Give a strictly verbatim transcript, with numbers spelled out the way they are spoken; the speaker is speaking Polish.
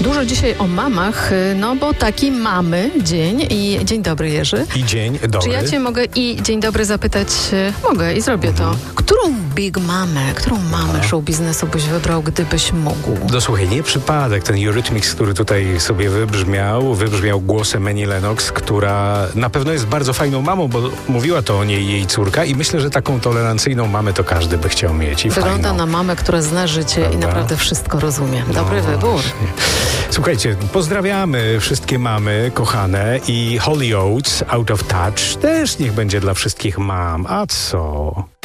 Dużo dzisiaj o mamach, no bo taki mamy dzień i dzień dobry, Jerzy. I dzień dobry. Czy ja cię mogę i dzień dobry zapytać? Mogę i zrobię mhm. to. Którą big mamę, którą mamę no. show biznesu byś wybrał, gdybyś mógł? No słuchaj, nie przypadek. Ten Eurythmics, który tutaj sobie wybrzmiał, wybrzmiał głosem Annie Lennox, która na pewno jest bardzo fajną mamą, bo mówiła to o niej jej córka i myślę, że taką tolerancyjną mamę to każdy by chciał mieć. I Wygląda fajną. na mamę, która zna życie Prawda? I naprawdę wszystko rozumie. Dobry no, wybór. Właśnie. Słuchajcie, pozdrawiamy wszystkie mamy kochane i Holy Oates, Out of Touch też niech będzie dla wszystkich mam. A co?